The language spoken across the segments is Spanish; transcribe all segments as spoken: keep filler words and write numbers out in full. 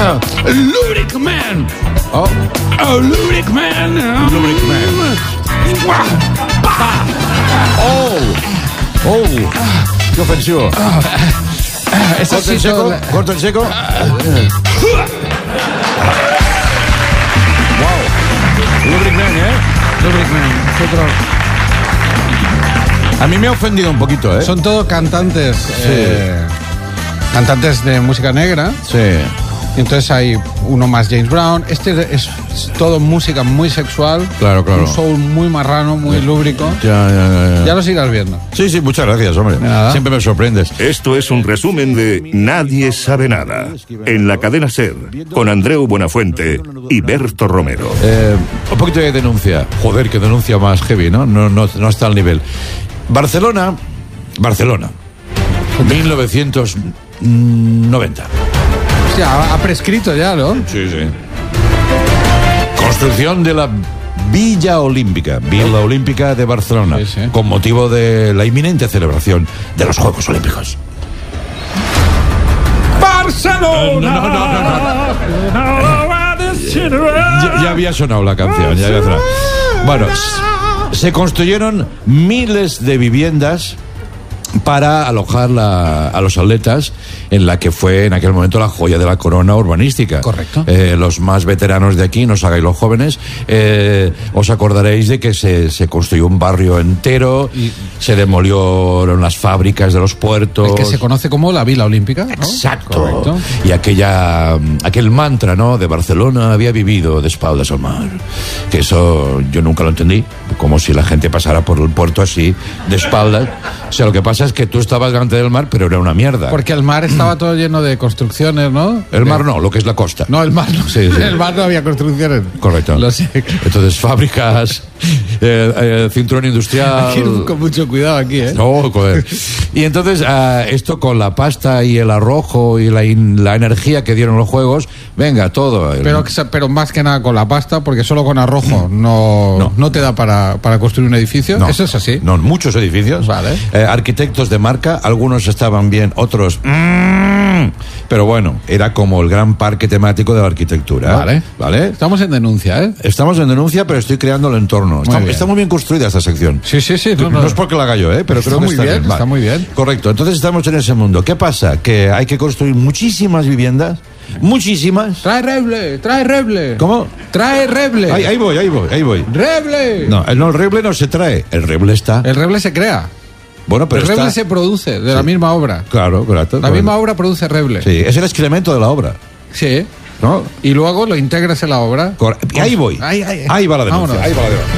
Uh, Lubric Man. Oh, oh Lubric Man. Lubric Man. Oh, oh, qué ofensivo. Esa Corta en sí seco, toda la- corta en seco. Wow. Lubric Man, ¿eh? Lubric Man. Nosotros- A mí me ha ofendido un poquito, ¿eh? Son todos cantantes. eh, cantantes de música negra. Sí. Y entonces hay uno más James Brown. Este es, es todo música muy sexual. Claro, claro. Un soul muy marrano, muy lúbrico. Ya, ya, ya, ya. Ya lo sigas viendo. Sí, sí, muchas gracias, hombre. Nada. Siempre me sorprendes. Esto es un resumen de Nadie sabe nada, en la cadena SER, con Andreu Buenafuente y Berto Romero. Eh, un poquito de denuncia. Joder, que denuncia más heavy, ¿no? No, no, no está al nivel. Barcelona, Barcelona, mil novecientos noventa. Hostia, ha, ha prescrito ya, ¿no? Sí, sí. Construcción de la Villa Olímpica, Villa Olímpica de Barcelona, Sí, sí. con motivo de la inminente celebración de los Juegos Olímpicos. ¡Barcelona! Ya, ya había sonado la canción, ya había sonado. Bueno, s- se construyeron miles de viviendas para alojar la- a los atletas en la que fue en aquel momento la joya de la corona urbanística. Correcto. Eh, los más veteranos de aquí, no os hagáis los jóvenes, eh, os acordaréis de que se, se construyó un barrio entero, Y- se demolieron las fábricas de los puertos. El que se conoce como la Vila Olímpica, ¿no? Exacto. Correcto. Y aquella, aquel mantra, ¿no? De Barcelona había vivido de espaldas al mar. Que eso yo nunca lo entendí. Como si la gente pasara por el puerto así, de espaldas. O sea, lo que pasa es que tú estabas delante del mar, pero era una mierda. Porque el mar estaba todo lleno de construcciones, ¿no? El mar no, lo que es la costa. No, el mar no. Sí, sí. El mar no había construcciones. Correcto. Lo sé. Entonces, fábricas, eh, eh, cinturón industrial. Hay que ir con mucho cuidado aquí, ¿eh? No, joder. Y entonces, ah, esto con la pasta y el arrojo y la, in- la energía que dieron los juegos, venga, todo. El- Pero, pero más que nada con la pasta, porque solo con arrojo no, No. no. te da para, para construir un edificio. No, Eso es así. No, muchos edificios. Vale. Eh, arquitectos de marca, algunos estaban bien, otros. mm, pero bueno, era como el gran parque temático de la arquitectura. Vale. ¿Vale? Estamos en denuncia, ¿eh? Estamos en denuncia, pero estoy creando el entorno. Está muy, bien. está muy bien construida esta sección. Sí, sí, sí. No, No, no. es porque la haga yo, ¿eh? Pero Está creo que muy está bien, bien. está muy bien. Correcto. Entonces estamos en ese mundo. ¿Qué pasa? Que hay que construir muchísimas viviendas. Muchísimas. Trae reble, trae reble. ¿Cómo? Trae reble. Ahí, ahí voy, ahí voy, ahí voy. Reble. No, el, no, el reble no se trae. El reble está. El reble se crea. Bueno, pero el reble está. se produce de la misma obra. Claro, claro. La misma obra produce reble. Sí, es el excremento de la obra. Sí. ¿No? Y luego lo integras en la obra. Cor- y ahí voy. Ahí, ahí. Ahí va la denuncia. Vámonos. Ahí va la denuncia.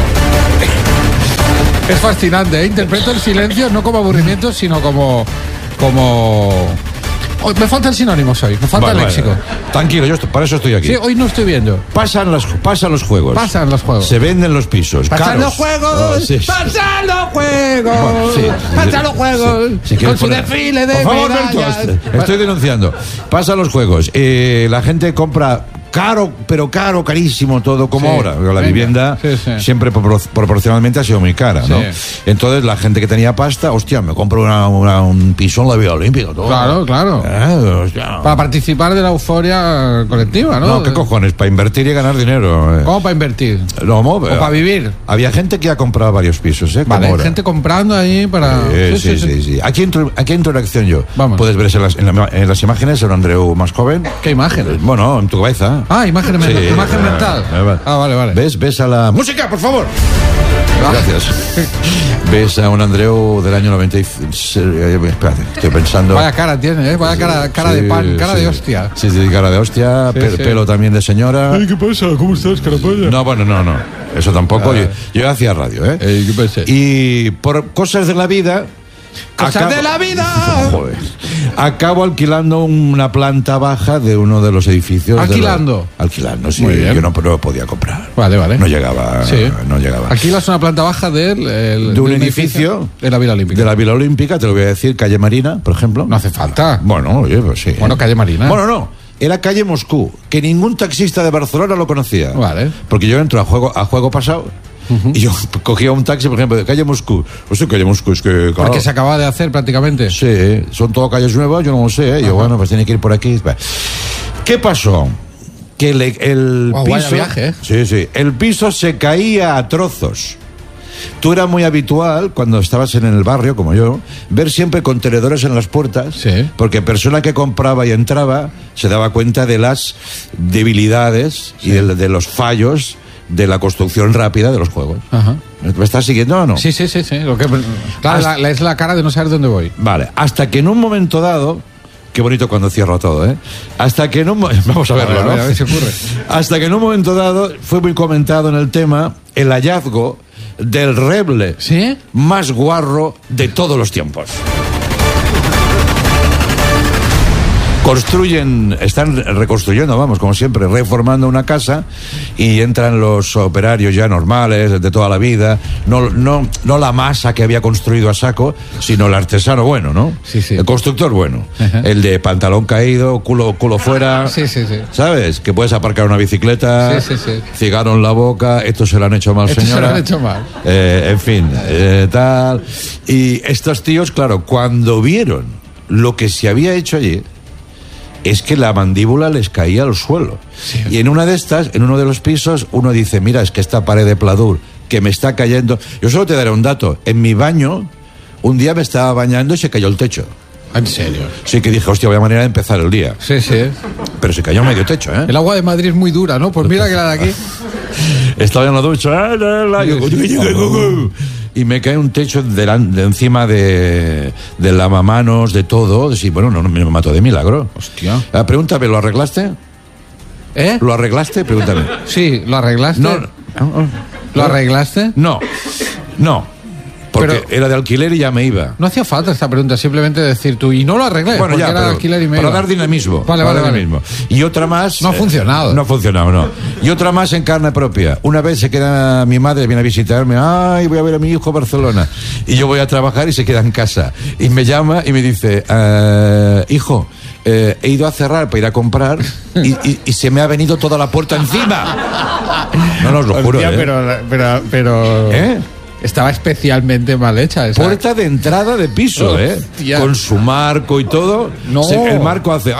Es fascinante, ¿eh? Interpreto el silencio no como aburrimiento, sino como... como... Oh, me falta el sinónimo hoy, me falta Vale, el léxico. vale. Tranquilo, yo estoy- para eso estoy aquí. Sí, hoy no estoy viendo. Pasan, las, pasan los juegos. Pasan los juegos. Se venden los pisos. ¡Pasan caros. los juegos! Oh, sí. ¡Pasan los juegos! Bueno, sí, sí, ¡Pasan sí, los juegos! sí, si Con quieres su poner- desfile de Por favor, medallas. Berto, est- estoy denunciando. Pasan los juegos. Eh, la gente compra caro, pero caro, carísimo todo, como Sí, ahora. La venga. vivienda Sí, sí. siempre propor- proporcionalmente ha sido muy cara, ¿no? Sí. Entonces la gente que tenía pasta, hostia, me compro una, una- un piso en la Villa Olímpica. Todo. Claro, claro. Eh, hostia. Para participar de la euforia colectiva, ¿no? No, ¿qué cojones? Para invertir y ganar dinero. eh. ¿Cómo para invertir? No, mo- ¿O para vivir? Había gente que ha comprado varios pisos, ¿eh? Como Vale, ahora. gente comprando ahí para... Sí, sí, sí, sí. Aquí entro, aquí entro en acción yo. Vamos. Puedes ver en las, en la- en las imágenes el Andreu más joven. ¿Qué imagen? Bueno, en tu cabeza. Ah, imagen, Sí, mental, imagen ah, mental. ah, Ah, vale, vale. ¿Ves? ¿Ves a la... ¡Música, por favor! Ah. Gracias. ¿Ves a un Andreu del año noventa y... eh, Espérate, estoy pensando... Vaya cara tiene, ¿eh? Vaya cara, cara de Sí, pan, cara sí. de hostia. Sí, sí, cara de hostia, Sí, pe- sí. pelo también de señora. ¿qué pasa? ¿Cómo estás, carapaya? No, bueno, no, no. Eso tampoco. Yo, yo hacía radio, ¿eh? Eh, ¿qué pasa? Y por cosas de la vida... ¡Cosas de la vida! Joder. Acabo alquilando una planta baja de uno de los edificios. de ¿Alquilando? la- alquilando, sí. Muy bien. Yo no, no podía comprar. Vale, vale. No llegaba. Sí. No llegaba. Aquí es una planta baja del, el- De un edificio de la Vila Olímpica. De la Vila Olímpica, te lo voy a decir, calle Marina, por ejemplo. No hace falta. Bueno, oye, pues sí. Bueno, calle Marina. Bueno, no. Era calle Moscú, que ningún taxista de Barcelona lo conocía. Vale. Porque yo entro a juego, a juego pasado. Y yo cogía un taxi, por ejemplo, de calle Moscú. Pues sí, calle Moscú, es que. Claro, Porque se acaba de hacer prácticamente. Sí, son todo calles nuevas, yo no lo sé, ¿eh? Yo, bueno, pues tiene que ir por aquí. ¿Qué pasó? Que le- el Guau, vaya piso... viaje, ¿eh? Sí, sí. El piso se caía a trozos. Tú era muy habitual, cuando estabas en el barrio, como yo, ver siempre contenedores en las puertas, Sí. porque persona que compraba y entraba se daba cuenta de las debilidades y de, de los fallos de la construcción rápida de los juegos. Ajá. ¿Me estás siguiendo o no? Sí, sí, sí, sí. Lo que, claro, Hasta- la, la- es la cara de no saber dónde voy. Vale, hasta que en un momento dado... Qué bonito cuando cierro todo, ¿eh? Hasta que en un... mo- Vamos a verlo, A ver, ¿no? a ver, a ver si ocurre. Hasta que en un momento dado fue muy comentado en el tema el hallazgo del reble ¿Sí? más guarro de todos los tiempos. Construyen, están reconstruyendo, vamos, como siempre, reformando una casa y entran los operarios ya normales, de toda la vida, no, no, no la masa que había construido a saco, sino el artesano bueno, ¿no? Sí, sí. El constructor bueno. Ajá. El de pantalón caído, culo, culo fuera. Sí, sí, sí. ¿Sabes? Que puedes aparcar una bicicleta, Sí, sí, sí. cigarro en la boca, esto se lo han hecho mal, Esto se señora. lo han hecho mal. Eh, en fin, eh, tal. Y estos tíos, claro, cuando vieron lo que se había hecho allí, es que la mandíbula les caía al suelo. Sí. Y en una de estas, en uno de los pisos, uno dice, mira, es que esta pared de pladur que me está cayendo... Yo solo te daré un dato. En mi baño, un día me estaba bañando y se cayó el techo. ¿En serio? Sí que dije, hostia, vaya manera de empezar el día. Sí, sí. Pero se cayó medio techo, ¿eh? El agua de Madrid es muy dura, ¿no? Pues mira que la de aquí. Estaba en la ducha, ah, la, la, y, digo, y me cae un techo de, la- de encima de, de lavamanos, de todo. Y bueno, no, no me mató de milagro. Hostia. Ah, pregúntame, ¿lo arreglaste? ¿Eh? ¿Lo arreglaste? Pregúntame. Sí, ¿lo arreglaste? No, ¿Lo arreglaste? no, no. Porque Pero- era de alquiler y ya me iba. No hacía falta esta pregunta, simplemente decir tú, y no lo arreglé, Bueno, porque ya, era pero alquiler y me para iba. dar dinamismo. Vale, para vale, dar vale. dinamismo. Y otra más... No ha eh, funcionado. No ha funcionado, no. Y otra más en carne propia. Una vez se queda mi madre, viene a visitarme, ay, voy a ver a mi hijo a Barcelona. Y yo voy a trabajar y se queda en casa. Y me llama y me dice, eh, hijo, eh, he ido a cerrar para ir a comprar y, y- y se me ha venido toda la puerta encima. No, no os lo juro, Hostia, ¿eh? pero, pero, pero ¿Eh? estaba especialmente mal hecha esa. Puerta de entrada de piso, ¿eh? Hostia. Con su marco y todo. No. Se- el marco hace...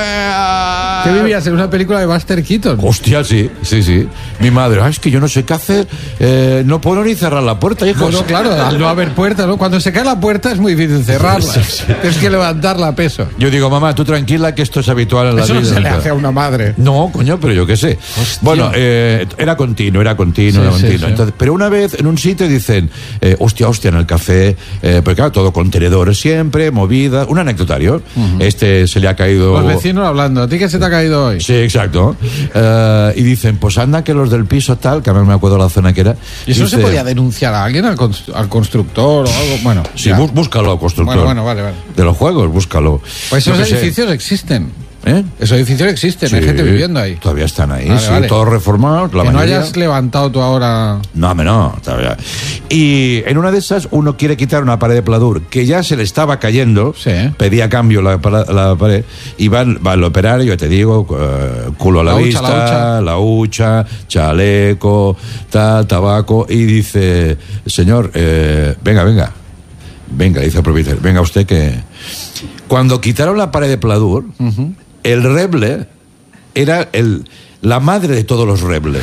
¡ah! ¿Qué vivías en una película de Buster Keaton? Hostia, sí, sí, sí. Mi madre, "Ah, es que yo no sé qué hacer, eh, no puedo ni cerrar la puerta, hijo. Bueno, claro, al no haber puerta, ¿no? Cuando se cae la puerta es muy difícil cerrarla. Sí, sí. Tienes que levantarla a peso. Yo digo, mamá, tú tranquila que esto es habitual en la Eso no vida. se le hace a una madre. No, coño, pero yo qué sé. Bueno, eh, era continuo, era continuo, Sí, era sí, continuo. sí. Entonces, pero una vez en un sitio dicen, eh, hostia, hostia, en el café, eh, porque claro, todo contenedores siempre, movidas, un anecdotario. Este se le ha caído... Los vecinos hablando, ¿a ti qué se te ha caído hoy? Sí, exacto. Eh, y dicen, pues anda que los del piso tal, que a mí no me acuerdo la zona que era. ¿Y eso se dice, podía denunciar a alguien, al, cons- al constructor o algo? Bueno, Sí, ya. bú- búscalo, constructor. Bueno, bueno, vale, vale. De los juegos, búscalo. Pues Yo esos qué sé. edificios existen. ¿Eh? Esos edificios existen, hay Sí, gente viviendo ahí. Todavía están ahí, Vale, sí, vale. todos reformados. La Que no mayoría. hayas levantado tú ahora. No, hombre, no, todavía. Y en una de esas uno quiere quitar una pared de pladur que ya se le estaba cayendo, Sí. pedía cambio la, para- la pared, y van, va el operario, yo te digo, eh, culo a la, La hucha, vista, la hucha. la hucha, chaleco, tal, tabaco, y dice, señor, eh, venga, venga, venga, dice el propietario, venga usted que... Cuando quitaron la pared de pladur, el reble era el, la madre de todos los rebles.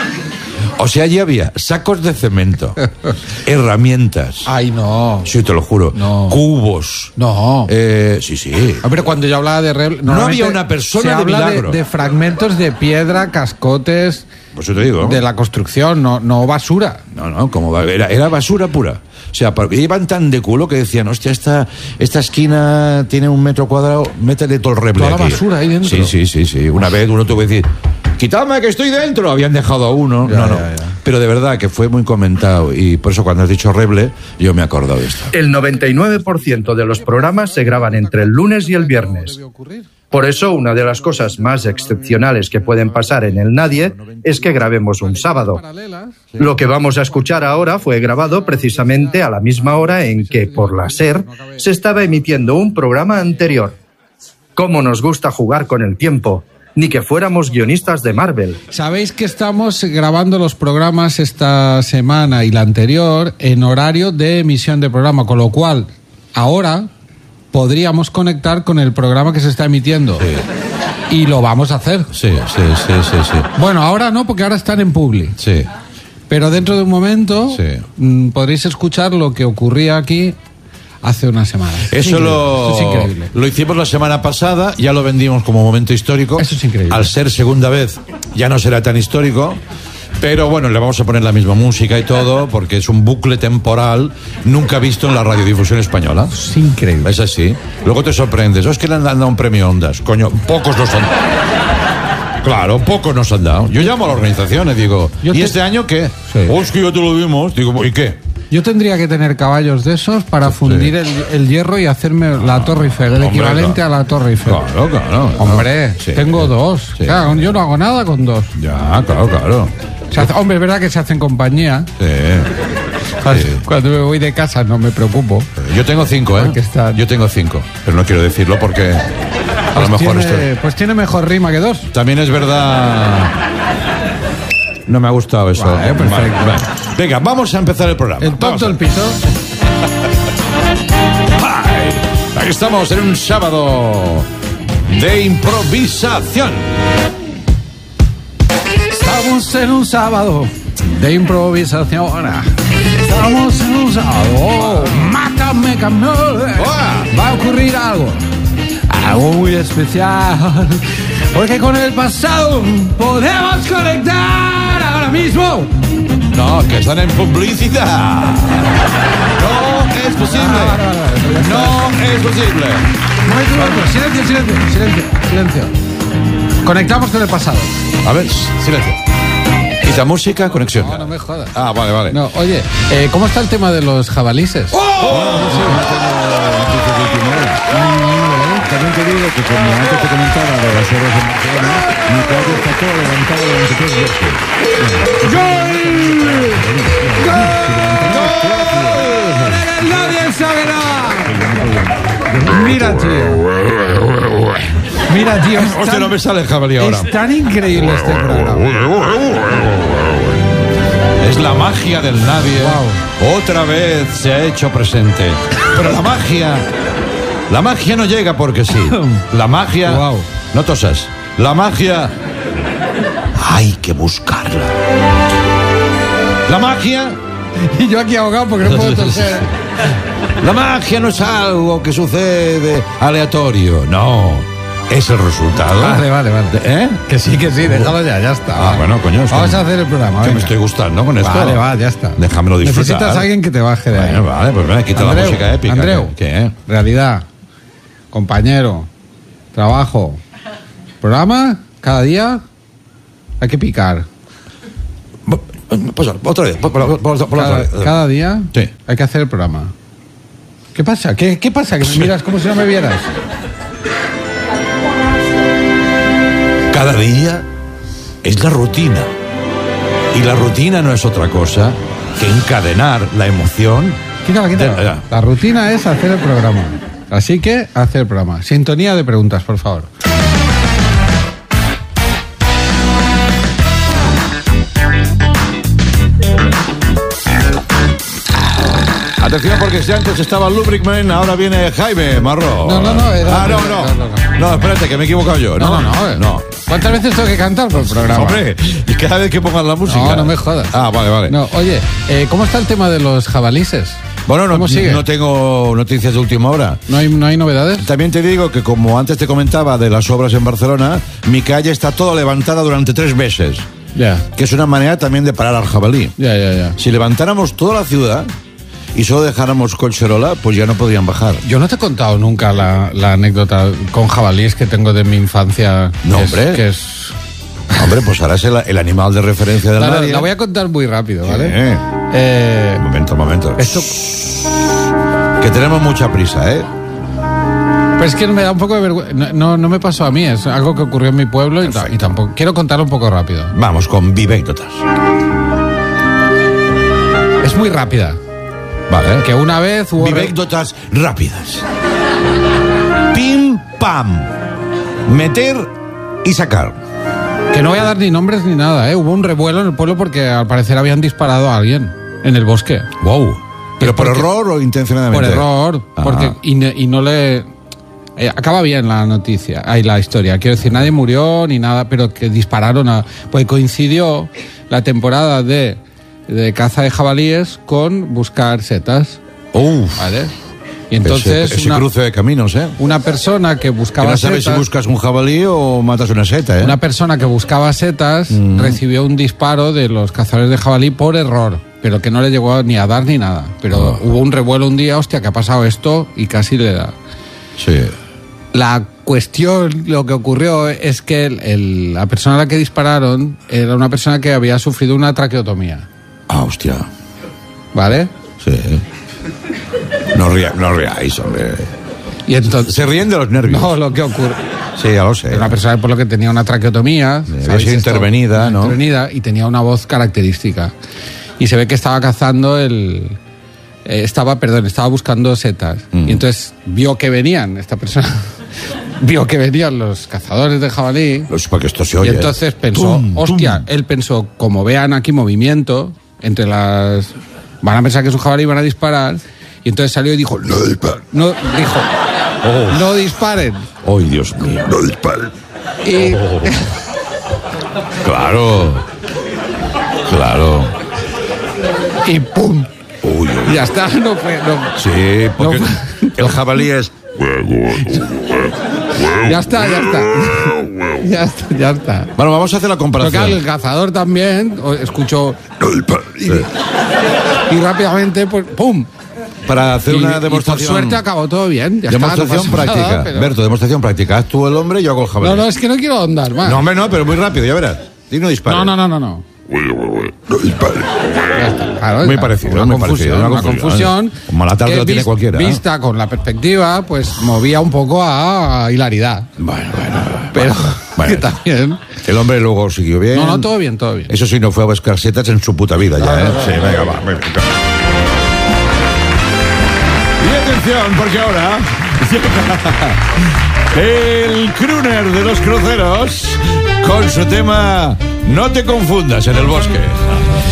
O sea, allí había sacos de cemento, herramientas, Ay, no. sí, te lo juro, No. cubos. No. Eh, sí, sí. Ah, pero cuando yo hablaba de Rebel, No normalmente había una persona se de habla milagro. de, fragmentos de piedra, cascotes Pues yo te digo. de la construcción, no, no basura. No, no, como va- era, era basura pura. O sea, porque iban tan de culo que decían, hostia, esta, esta esquina tiene un metro cuadrado, métele todo el reble Toda la aquí. basura ahí dentro. Sí, sí, sí, sí. Una vez uno tuvo que decir, quitadme que estoy dentro. Habían dejado a uno. Ya, no, no. ya, ya. Pero de verdad que fue muy comentado. Y por eso cuando has dicho reble, yo me he acordado de esto. El noventa y nueve por ciento de los programas se graban entre el lunes y el viernes. Por eso, una de las cosas más excepcionales que pueden pasar en el Nadie es que grabemos un sábado. Lo que vamos a escuchar ahora fue grabado precisamente a la misma hora en que, por la SER, se estaba emitiendo un programa anterior. ¿Cómo nos gusta jugar con el tiempo? Ni que fuéramos guionistas de Marvel. Sabéis que estamos grabando los programas esta semana y la anterior en horario de emisión de programa, con lo cual ahora podríamos conectar con el programa que se está emitiendo. Y lo vamos a hacer. Sí, sí, sí, sí, sí. Bueno, ahora no, porque ahora están en Publi. Sí. Pero dentro de un momento Sí. mm, podréis escuchar lo que ocurría aquí hace unas semanas. Es Eso increíble, lo, eso es increíble. lo hicimos la semana pasada, ya lo vendimos como momento histórico. Eso es increíble. Al ser segunda vez, ya no será tan histórico. Pero bueno, le vamos a poner la misma música y todo, porque es un bucle temporal nunca visto en la radiodifusión española. Es increíble. Es así. Luego te sorprendes. Oh, es que le han dado un premio Ondas. Coño, pocos nos han dado. Claro, pocos nos han dado. Yo llamo a la organización y digo, Yo ¿y te- este año qué? Sí. Oh, es que ya te lo dimos. Digo, ¿y qué? Yo tendría que tener caballos de esos para fundir el, el hierro y hacerme la Torre Eiffel, el Hombre, equivalente claro. a la Torre Eiffel. Claro, claro. Hombre, Sí. tengo dos. Sí. Claro, yo no hago nada con dos. Ya, claro, claro. Se hace- hombre, es verdad que se hacen compañía. Sí. Cuando, cuando me voy de casa no me preocupo. Yo tengo cinco, ¿eh? Porque está- Yo tengo cinco. Pero no quiero decirlo porque a Pues lo mejor tiene, esto... pues tiene mejor rima que dos. También es verdad... No me ha gustado eso. Vale, perfecto. Vale. Venga, vamos a empezar el programa. El Vamos tonto, a- el pito. Hi. Aquí estamos en un sábado de improvisación. Estamos en un sábado de improvisación. Estamos en un sábado. Oh, mátame, camión. Va a ocurrir algo. Algo muy especial. Porque con el pasado podemos conectar ahora mismo. No, que están en publicidad. No es posible. No es posible. Un momento, un momento. Silencio, silencio, silencio, silencio. Conectamos con el pasado. A ver, silencio. Quita música, conexión. No, no me jodas. Ah, vale, vale. No, oye, eh, ¿cómo está el tema de los jabalises? También te digo que como antes te comentaba de las obras de Barcelona, mi calle está todo levantado durante tres veces. ¡Nadie sabe nada! Mira, tío. Mira, tío. Es Hostia, tan, no me sale el jabalí ahora. es tan increíble este programa. Es la magia del nadie. Otra vez se ha hecho presente. Pero la magia... La magia no llega porque sí. La magia... Wow. No tosas. La magia... Hay que buscarla. La magia... Y yo aquí ahogado porque no puedo toser. La magia no es algo que sucede aleatorio. No. Es el resultado. Vale, vale, vale. ¿Eh? Que sí, que sí, déjalo ya, ya está. Ah, bueno, coño. es que- Vamos a hacer el programa. que me venga. estoy gustando con esto. Vale, vale, ya está. Déjamelo disfrutar. Necesitas a alguien que te baje de ahí. Bueno, vale, pues venga, quita la Andreu, música épica. Andreu, ¿Qué? realidad, compañero, trabajo, programa, cada día hay que picar. Pues, otra vez. Por, por- por- por la otra Cada, vez. cada día Sí. hay que hacer el programa. ¿Qué pasa? ¿Qué, qué pasa? Que me miras como si no me vieras. Cada día es la rutina. Y la rutina no es otra cosa que encadenar la emoción. Quítala, quítala. De- ya. La rutina es hacer el programa. Así que, hacer el programa. Sintonía de preguntas, por favor. Atención, porque si antes estaba Lubricman, ahora viene Jaime Marró. No, no, no, era- Ah, no, no. no, no, no. No, espérate, que me he equivocado yo. No, no, no. eh. No. ¿Cuántas veces tengo que cantar por el programa? Hombre, y cada vez que pongan la música. No, no me jodas. Ah, vale, vale. No, oye, eh, ¿cómo está el tema de los jabalises? Bueno, no, ¿Cómo sigue? no tengo noticias de última hora. ¿No hay, no hay novedades? También te digo que, como antes te comentaba de las obras en Barcelona, mi calle está toda levantada durante tres meses. Ya, Que es una manera también de parar al jabalí. ya, ya, ya. Si levantáramos toda la ciudad y solo dejáramos Collserola, pues ya no podrían bajar. Yo no te he contado nunca la, la anécdota con jabalíes que tengo de mi infancia. No, que es- hombre. Que es... Hombre, pues ahora es el, el animal de referencia del La, nadie. la voy a contar muy rápido, ¿vale? Eh, Eh, un momento, un momento. esto, Que tenemos mucha prisa, ¿eh? pues es que me da un poco de vergüenza. No, no, no me pasó a mí, es algo que ocurrió en mi pueblo y, ta- y tampoco. Quiero contarlo un poco rápido. Vamos con vivécdotas. Es muy rápida. Vale. Que una vez hubo. Vivécdotas rápidas. Pim, pam. Meter y sacar. Que no voy a dar ni nombres ni nada, ¿eh? Hubo un revuelo en el pueblo porque al parecer habían disparado a alguien en el bosque. Wow. ¿Pero por porque- error o intencionadamente? Por error, Ah. porque y, ne- y no le eh, acaba bien la noticia, ahí la historia. Quiero decir, nadie murió ni nada, pero que dispararon a... Pues coincidió la temporada de, de caza de jabalíes con buscar setas. Uf. ¿Vale? Y entonces... Ese, ese una, cruce de caminos, ¿eh? Una persona que buscaba que no sabes setas... si buscas un jabalí o matas una seta, ¿eh? Una persona que buscaba setas mm. recibió un disparo de los cazadores de jabalí por error, pero que no le llegó ni a dar ni nada. Pero oh. hubo un revuelo un día, hostia, que ha pasado esto, y casi le da. Sí. La cuestión, lo que ocurrió es que el, el, la persona a la que dispararon era una persona que había sufrido una traqueotomía. Ah, hostia. ¿Vale? Sí. No, ría, no ríais, hombre. Y entonces, se ríen de los nervios. No, lo que ocurre... Sí, ya lo sé. Era una persona por lo que tenía una traqueotomía. Había sido intervenida, esto? ¿no? Intervenida y tenía una voz característica. Y se ve que estaba cazando el... Eh, estaba, perdón, estaba buscando setas. Mm. Y entonces vio que venían, esta persona... vio que venían los cazadores de jabalí. Los, para que esto se oye. Y entonces pensó, tum, hostia, tum. Él pensó, como vean aquí movimiento, entre las... van a pensar que es un jabalí y van a disparar. Y entonces salió y dijo, no disparen. No, dijo, oh. no disparen. ¡Ay, Dios mío! No disparen. Y... Oh. Claro. Claro. Y ¡pum! Uy, uy. Ya está, no fue... No, sí, porque no, el jabalí es... ya está, ya está. Ya está, ya está. Bueno, vamos a hacer la comparación. Pero claro, el cazador también escuchó... Y, y rápidamente, pues, ¡pum! Para hacer y, una demostración. Y por suerte acabó todo bien. Ya demostración está, no práctica. Nada, pero... Berto, demostración práctica. Haz tú el hombre y yo hago el jabalí. No, no, es que no quiero ahondar más. No, hombre, no, pero muy rápido, ya verás. Y no dispara. No, no, no, no, no. No dispare. Claro, muy parecido, una, muy confusión, parecido, una confusión. Como la tarde lo tiene vis, cualquiera. Vista ¿eh? Con la perspectiva, pues movía un poco a hilaridad. Bueno, bueno. Pero bueno, que también. El hombre luego siguió bien. No, no, todo bien, todo bien. Eso sí, no fue a buscar setas en su puta vida ya, no, ¿eh? No, no, sí, venga, va, venga. Y atención, porque ahora el crooner de los cruceros con su tema No te confundas en el bosque.